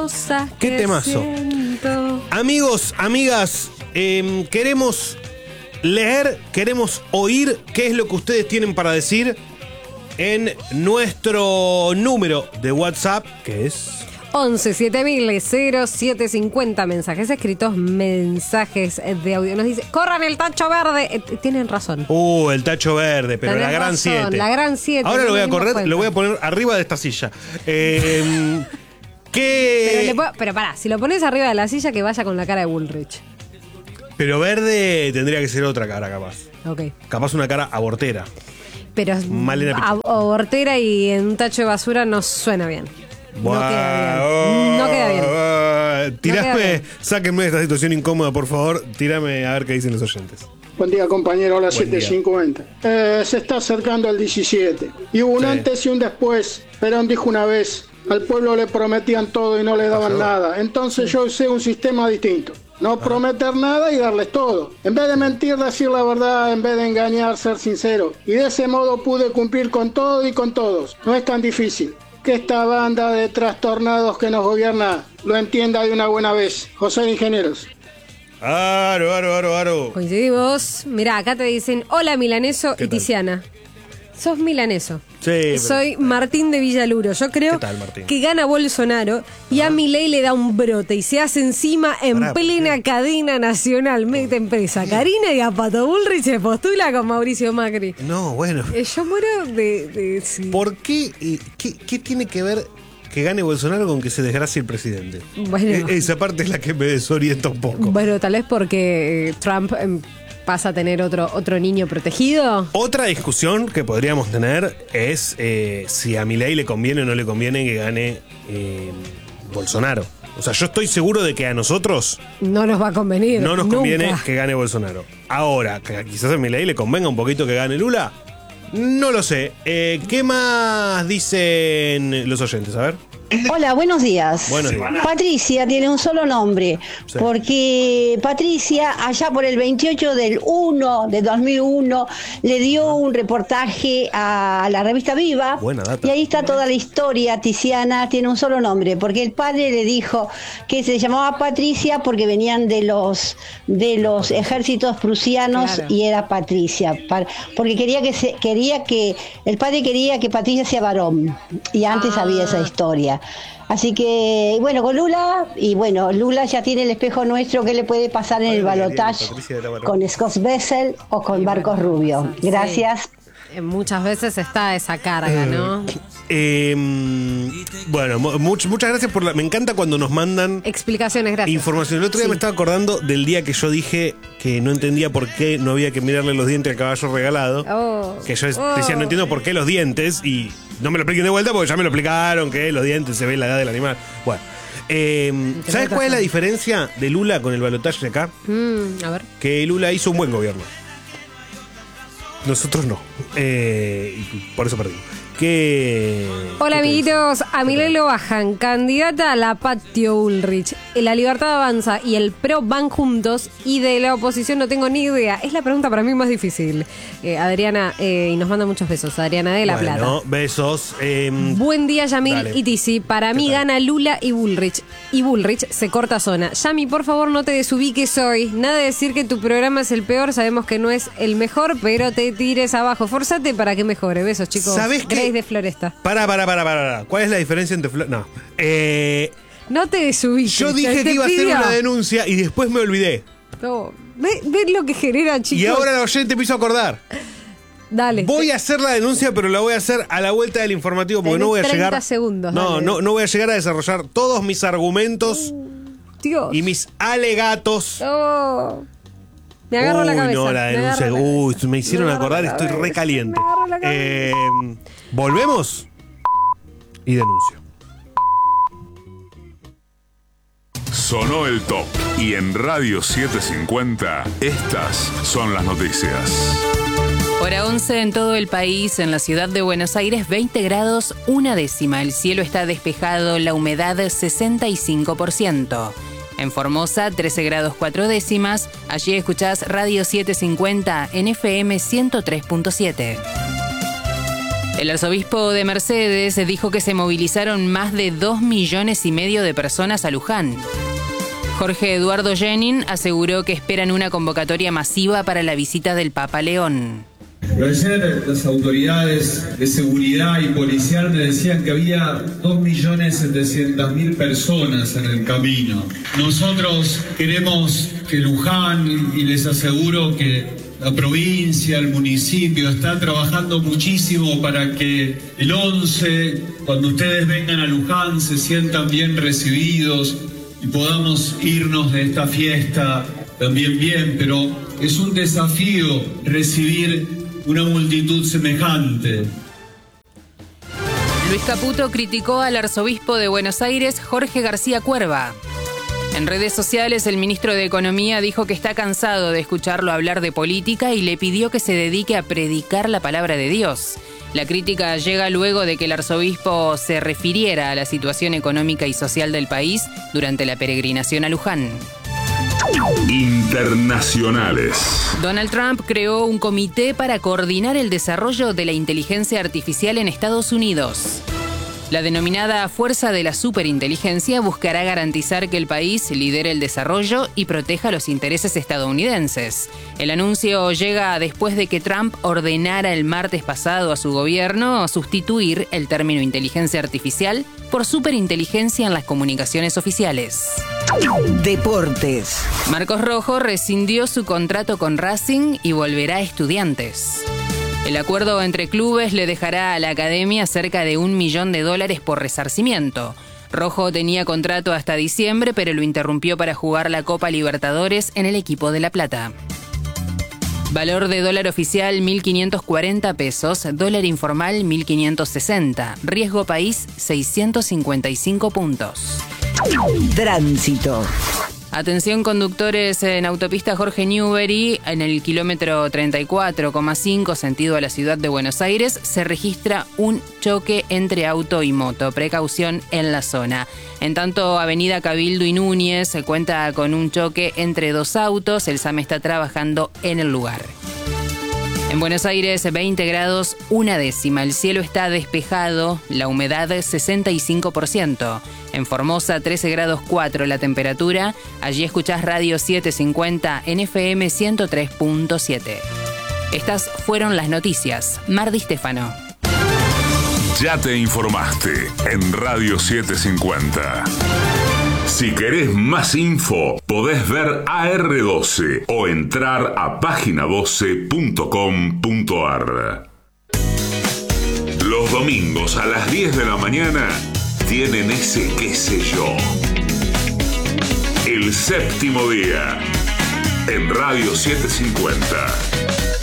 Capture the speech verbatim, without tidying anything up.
Qué temazo. Siento. Amigos, amigas, eh, queremos leer, queremos oír qué es lo que ustedes tienen para decir en nuestro número de WhatsApp, que es once siete mil cero siete cincuenta. Mensajes escritos, mensajes de audio. Nos dice, corran el tacho verde. Eh, tienen razón. Uh, el tacho verde, pero Tenés la gran razón, siete. La gran siete. Ahora no lo voy a nos dimos correr, cuenta. lo voy a poner arriba de esta silla. Eh, ¿Qué? Pero, le puedo- pero pará, si lo pones arriba de la silla, que vaya con la cara de Bullrich. Pero verde tendría que ser otra cara, capaz. Ok. Capaz una cara abortera. Pero Malena a- abortera y en un tacho de basura no suena bien. No queda bien. No queda bien. bien. Tirame, No queda bien. sáquenme de esta situación incómoda, por favor. Tírame a ver qué dicen los oyentes. Buen día, compañero. Hola, Buen siete día. cincuenta. Eh, se está acercando el diecisiete. Y hubo un Sí. antes y un después. Perón dijo una vez, al pueblo le prometían todo y no le daban Pasó. nada. Entonces yo usé un sistema distinto. No prometer nada y darles todo. En vez de mentir, decir la verdad. En vez de engañar, ser sincero. Y de ese modo pude cumplir con todo y con todos. No es tan difícil. Que esta banda de trastornados que nos gobierna lo entienda de una buena vez. José de Ingenieros. Aro, aro, aro, aro. Coincidimos. Mirá, acá te dicen, hola Milaneso ¿Qué y tal? Tiziana. Sos milaneso. Sí, pero- Soy Martín de Villaluro. Yo creo ¿Qué tal, Martín? que gana Bolsonaro y a Milei le da un brote y se hace encima en Pará, ¿por plena qué? cadena nacional. Meten presa Karina y a Pato Bullrich se postula con Mauricio Macri. No, bueno. Eh, Yo muero de... de- sí. ¿Por qué, eh, qué? ¿Qué tiene que ver que gane Bolsonaro con que se desgracie el presidente? Bueno. E- Esa parte es la que me desorienta un poco. Bueno, tal vez porque eh, Trump em, pasa a tener otro, otro niño protegido. Otra discusión que podríamos tener es eh, si a Milei le conviene o no le conviene que gane eh, Bolsonaro. O sea, yo estoy seguro de que a nosotros No nos va a convenir. no nos nunca. conviene que gane Bolsonaro. Ahora, que quizás a Milei le convenga un poquito que gane Lula, no lo sé. Eh, ¿Qué más dicen los oyentes? A ver. Hola, buenos días. Buenos días. Patricia tiene un solo nombre, Sí. porque Patricia allá por el veintiocho del uno de dos mil uno le dio un reportaje a la revista Viva. Buena data. Y ahí está toda la historia. Tiziana tiene un solo nombre, porque el padre le dijo que se llamaba Patricia porque venían de los de los ejércitos prusianos. Claro. Y era Patricia, pa- porque quería que se, quería que el padre quería que Patricia sea varón, y antes Ah. había esa historia. Así que, bueno, con Lula, y bueno, Lula ya tiene el espejo nuestro que le puede pasar en Ay, el María, balotaje Patricia de la Barra. con Scott Bessel o con Marcos Rubio. Gracias. Eh, Muchas veces está esa carga, ¿no? Eh, bueno, mu- much- muchas gracias por la. Me encanta cuando nos mandan Explicaciones, gracias. información. El otro día Sí. me estaba acordando del día que yo dije que no entendía por qué no había que mirarle los dientes al caballo regalado. Oh. Que yo es- Oh. decía, no entiendo por qué los dientes. Y no me lo expliquen de vuelta porque ya me lo explicaron, que los dientes se ve la edad del animal. Bueno. Eh, ¿Sabes cuál es la diferencia de Lula con el balotaje de acá? Mm, a ver. Que Lula hizo un buen gobierno. Nosotros no. Eh, y por eso perdimos. ¿Qué? Hola ¿qué te amiguitos, dicen? a Milei lo bajan, candidata a la Patio Ulrich, la Libertad Avanza y el PRO van juntos y de la oposición no tengo ni idea. Es la pregunta para mí más difícil. Eh, Adriana, eh, y nos manda muchos besos, Adriana de La Bueno, Plata. besos. eh, Buen día, Yamil Dale. y Tizi. Para mí tal? gana Lula y Bullrich. Y Bullrich se corta zona. Yami, por favor, no te desubiques hoy. Nada de decir que tu programa es el peor. Sabemos que no es el mejor, pero te tires abajo. Forzate para que mejore. Besos, chicos. ¿Sabés qué? Grace de Floresta. Para, para, para, para, para. ¿Cuál es la diferencia entre Flo- No. Eh, No te desubiques. yo dije te que iba a hacer pido. una denuncia y después me olvidé. No. Ve, ve lo que genera, chicos. Y ahora la oyente me hizo acordar. Dale. Voy a hacer la denuncia, pero la voy a hacer a la vuelta del informativo porque Tenés no voy a treinta llegar. segundos, no, dale. no, no voy a llegar a desarrollar todos mis argumentos Dios. y mis alegatos. Oh. Me agarro Uy, la cabeza. no, la me denuncia. agarro la Uy, cabeza. me hicieron Me agarro acordar, la estoy cabeza. re caliente. Me agarro la cabeza. Eh, ¿Volvemos? Y denuncio. Sonó el top. Y en Radio setecientos cincuenta, estas son las noticias. Hora once en todo el país, en la ciudad de Buenos Aires, veinte grados, una décima. El cielo está despejado, la humedad sesenta y cinco por ciento. En Formosa, trece grados, cuatro décimas. Allí escuchás Radio setecientos cincuenta en F M ciento tres punto siete. El arzobispo de Mercedes dijo que se movilizaron más de dos millones y medio de personas a Luján. Jorge Eduardo Jenin aseguró que esperan una convocatoria masiva para la visita del Papa León. Pero ayer las autoridades de seguridad y policial me decían que había dos millones setecientas mil personas en el camino. Nosotros queremos que Luján, y les aseguro que la provincia, el municipio, están trabajando muchísimo para que el once, cuando ustedes vengan a Luján, se sientan bien recibidos y podamos irnos de esta fiesta también bien, pero es un desafío recibir una multitud semejante. Luis Caputo criticó al arzobispo de Buenos Aires, Jorge García Cuerva. En redes sociales, el ministro de Economía dijo que está cansado de escucharlo hablar de política y le pidió que se dedique a predicar la palabra de Dios. La crítica llega luego de que el arzobispo se refiriera a la situación económica y social del país durante la peregrinación a Luján. Internacionales. Donald Trump creó un comité para coordinar el desarrollo de la inteligencia artificial en Estados Unidos. La denominada Fuerza de la Superinteligencia buscará garantizar que el país lidere el desarrollo y proteja los intereses estadounidenses. El anuncio llega después de que Trump ordenara el martes pasado a su gobierno sustituir el término inteligencia artificial por superinteligencia en las comunicaciones oficiales. Deportes. Marcos Rojo rescindió su contrato con Racing y volverá a Estudiantes. El acuerdo entre clubes le dejará a la academia cerca de un millón de dólares por resarcimiento. Rojo tenía contrato hasta diciembre, pero lo interrumpió para jugar la Copa Libertadores en el equipo de La Plata. Valor de dólar oficial mil quinientos cuarenta pesos, dólar informal mil quinientos sesenta, riesgo país seiscientos cincuenta y cinco puntos. Tránsito. Atención conductores en autopista Jorge Newbery, en el kilómetro treinta y cuatro coma cinco sentido a la ciudad de Buenos Aires, se registra un choque entre auto y moto. Precaución en la zona. En tanto, avenida Cabildo y Núñez se cuenta con un choque entre dos autos. El SAME está trabajando en el lugar. En Buenos Aires, veinte grados, una décima. El cielo está despejado, la humedad sesenta y cinco por ciento. En Formosa, trece grados cuatro la temperatura. Allí escuchás Radio setecientos cincuenta en F M ciento tres punto siete. Estas fueron las noticias. Mar Di Stefano. Ya te informaste en Radio setecientos cincuenta. Si querés más info, podés ver A R doce o entrar a página doce punto com punto a r. Los domingos a las diez de la mañana tienen ese qué sé yo. El séptimo día en Radio setecientos cincuenta.